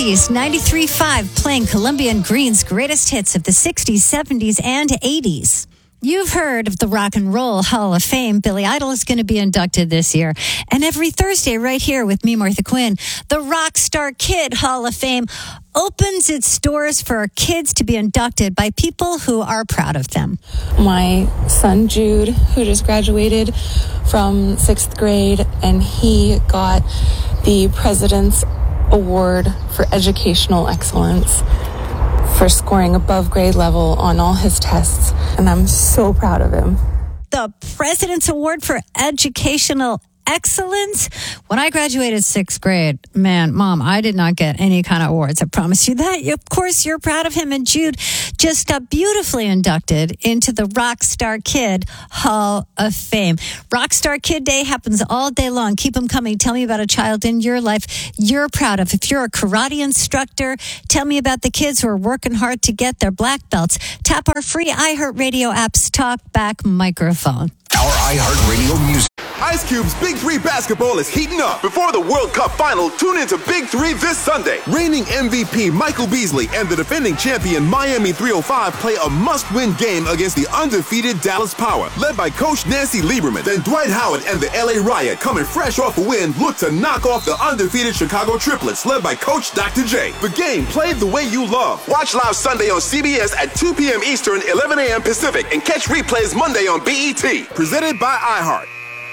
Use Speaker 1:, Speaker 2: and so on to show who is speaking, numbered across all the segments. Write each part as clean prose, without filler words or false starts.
Speaker 1: 80s, 93.5 playing Columbia and Green's greatest hits of the 60s, 70s, and 80s. You've heard of the Rock and Roll Hall of Fame. Billy Idol is going to be inducted this year. And every Thursday right here with me, Martha Quinn, the Rockstar Kid Hall of Fame opens its doors for kids to be inducted by people who are proud of them.
Speaker 2: My son Jude, who just graduated from 6th grade, and he got the President's Award for Educational Excellence for scoring above grade level on all his tests, and I'm so proud of him.
Speaker 1: The President's Award for Educational Excellence. When I graduated 6th grade, man, Mom, I did not get any kind of awards. I promise you that. Of course, you're proud of him. And Jude just got beautifully inducted into the Rockstar Kid Hall of Fame. Rockstar Kid Day happens all day long. Keep them coming. Tell me about a child in your life you're proud of. If you're a karate instructor, tell me about the kids who are working hard to get their black belts. Tap our free iHeartRadio app's Talk Back microphone.
Speaker 3: Our iHeartRadio music.
Speaker 4: Ice Cube's Big 3 basketball is heating up. Before the World Cup final, tune into Big 3 this Sunday. Reigning MVP Michael Beasley and the defending champion Miami 305 play a must-win game against the undefeated Dallas Power. Led by Coach Nancy Lieberman, then Dwight Howard and the LA Riot, coming fresh off a win, look to knock off the undefeated Chicago Triplets, led by Coach Dr. J. The game played the way you love. Watch live Sunday on CBS at 2 p.m. Eastern, 11 a.m. Pacific, and catch replays Monday on BET. Presented by iHeart.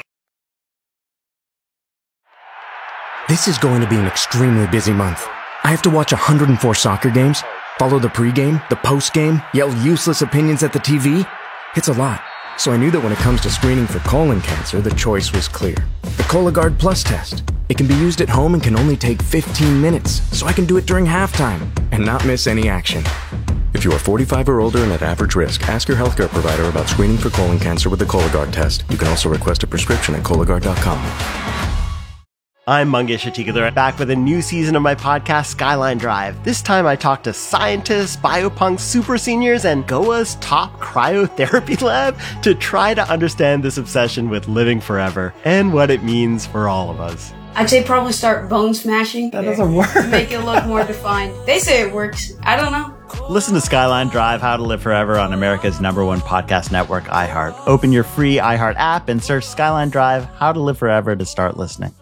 Speaker 5: This is going to be an extremely busy month. I have to watch 104 soccer games, follow the pregame, the postgame, yell useless opinions at the TV. It's a lot. So I knew that when it comes to screening for colon cancer, the choice was clear. The Cologuard Plus test. It can be used at home and can only take 15 minutes, so I can do it during halftime and not miss any action. If you are 45 or older and at average risk, ask your healthcare provider about screening for colon cancer with the Cologuard test. You can also request a prescription at Cologuard.com.
Speaker 6: I'm Mangesh Hattikudur, back with a new season of my podcast, Skyline Drive. This time I talk to scientists, biopunks, super seniors, and Goa's top cryotherapy lab to try to understand this obsession with living forever and what it means for all of us.
Speaker 7: I'd say probably start bone smashing.
Speaker 6: That doesn't work.
Speaker 7: Make it look more defined. They say it works. I don't know.
Speaker 8: Listen to Skyline Drive, How to Live Forever on America's #1 podcast network, iHeart. Open your free iHeart app and search Skyline Drive, How to Live Forever to start listening.